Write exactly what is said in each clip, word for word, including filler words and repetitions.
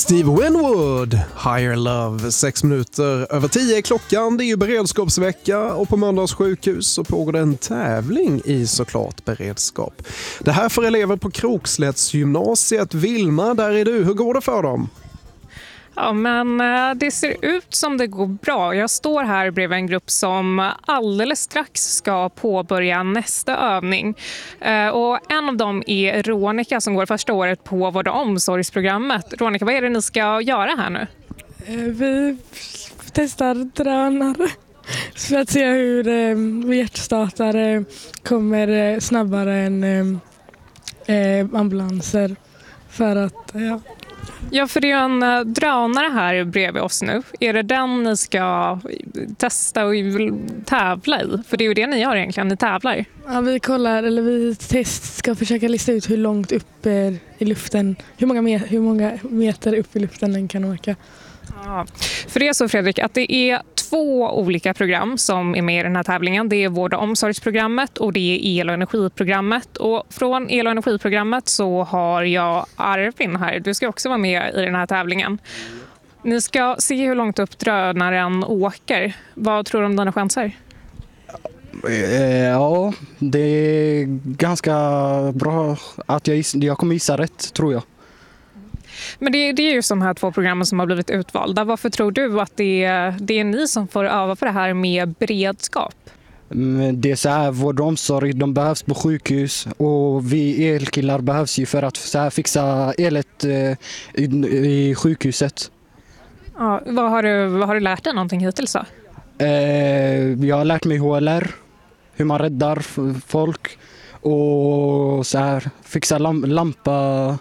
Steve Winwood, Higher Love, sex minuter över tio är klockan. Det är ju beredskapsvecka och på Mölndals sjukhus så pågår det en tävling i såklart beredskap. Det här för elever på Krokslättsgymnasiet. Vilma, där är du. Hur går det för dem? Ja, men det ser ut som det går bra. Jag står här bredvid en grupp som alldeles strax ska påbörja nästa övning. Och en av dem är Ronika som går första året på vård- och omsorgsprogrammet. Ronika, vad är det ni ska göra här nu? Vi testar drönare för att se hur hjärtstartare kommer snabbare än ambulanser. För att, ja... Ja, för det är en drönare här bredvid oss nu. Är det den ni ska testa och tävla i? För det är ju det ni gör egentligen, ni tävlar. Ja, vi kollar, eller vi test ska försöka lista ut hur långt upp i luften, hur många, met- hur många meter upp i luften den kan åka. Ja, för det är så Fredrik att det är två olika program som är med i den här tävlingen. Det är vård- och omsorgsprogrammet och det är el- och energiprogrammet. Och från el- och energiprogrammet så har jag Arvin här. Du ska också vara med i den här tävlingen. Ni ska se hur långt upp drönaren åker. Vad tror du om dina chanser? Ja, det är ganska bra att jag, jag kommer gissa rätt, tror jag. Men det, det är ju de här två programmen som har blivit utvalda. Varför tror du att det är, det är ni som får öva på det här med beredskap? Det är så här, vård och omsorg, de behövs på sjukhus och vi elkillar behövs ju för att så här, fixa elet i, i sjukhuset. Ja, vad, har du, vad har du lärt dig någonting hittills då? Eh, jag har lärt mig H L R, hur man räddar folk och så här, fixa lamp, lampa,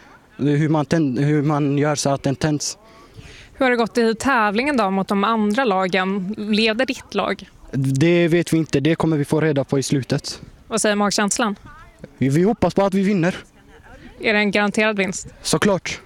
hur man, tänd, hur man gör så att den tänds. Hur har det gått i tävlingen då mot de andra lagen? Leder ditt lag? Det vet vi inte, det kommer vi få reda på i slutet. Vad säger magkänslan? Vi, vi hoppas på att vi vinner. Är det en garanterad vinst? Såklart.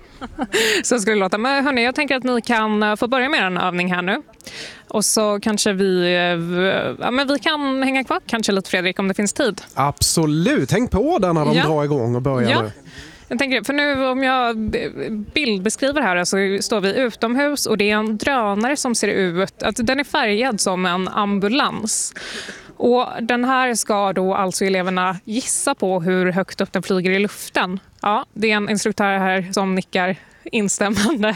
Så skulle det låta. Men hörni, jag tänker att ni kan få börja med en övning här nu. Och så kanske vi, ja, men vi kan hänga kvar kanske lite Fredrik om det finns tid. Absolut, häng på där när de Ja. drar igång och börjar Ja. nu. Jag tänker, för nu om jag bildbeskriver här så står vi utomhus och det är en drönare som ser ut, att den är färgad som en ambulans. Och den här ska då alltså eleverna gissa på hur högt upp den flyger i luften. Ja, det är en instruktör här som nickar instämmande.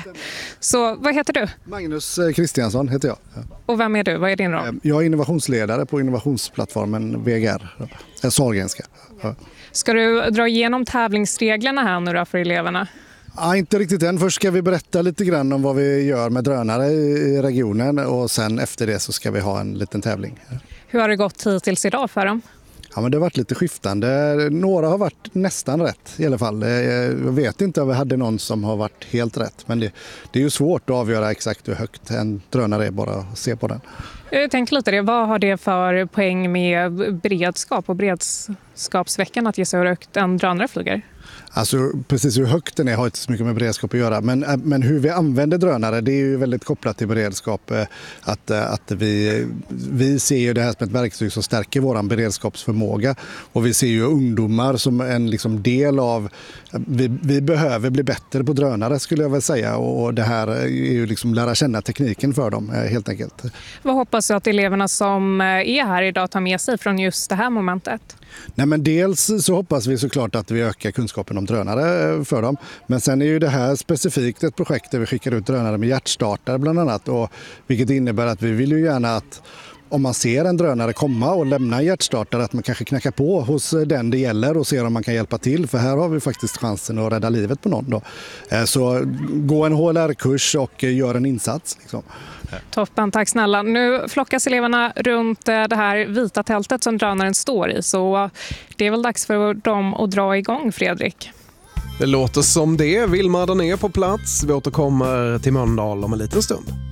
Så vad heter du? Magnus Kristiansson heter jag. Och vem är du? Vad är din roll? Jag är innovationsledare på innovationsplattformen V G R, Sahlgrenska. Ska du dra igenom tävlingsreglerna här nu då för eleverna? Ja, inte riktigt än. Först ska vi berätta lite grann om vad vi gör med drönare i regionen och sen efter det så ska vi ha en liten tävling. Hur har det gått hittills idag för dem? Ja, men det har varit lite skiftande. Några har varit nästan rätt i alla fall. Jag vet inte om vi hade någon som har varit helt rätt. Men det, det är ju svårt att avgöra exakt hur högt en drönare är bara att se på den. Jag tänkte lite det. Vad har det för poäng med beredskap och beredskapsveckan att ge sig hur högt en drönare flyger? Alltså precis hur högt den är har inte så mycket med beredskap att göra. Men, men hur vi använder drönare det är ju väldigt kopplat till beredskap. Att, att vi, vi ser ju det här som ett verktyg som stärker vår beredskapsförmåga. Och vi ser ju ungdomar som en liksom del av... Vi, vi behöver bli bättre på drönare skulle jag väl säga. Och det här är ju liksom lära känna tekniken för dem helt enkelt. Vad hoppas du att eleverna som är här idag tar med sig från just det här momentet? Nej, men dels så hoppas vi såklart att vi ökar kunskapen om drönare för dem. Men sen är ju det här specifikt ett projekt där vi skickar ut drönare med hjärtstartare bland annat. Och, vilket innebär att vi vill ju gärna att om man ser en drönare komma och lämna en hjärtstartare att man kanske knackar på hos den det gäller och ser om man kan hjälpa till. För här har vi faktiskt chansen att rädda livet på någon då. Så gå en H L R-kurs och gör en insats liksom. Toppen, tack snälla. Nu flockas eleverna runt det här vita tältet som drönaren står i. Så det är väl dags för dem att dra igång, Fredrik. Det låter som det. Vilma, den är på plats. Vi återkommer till Mölndal om en liten stund.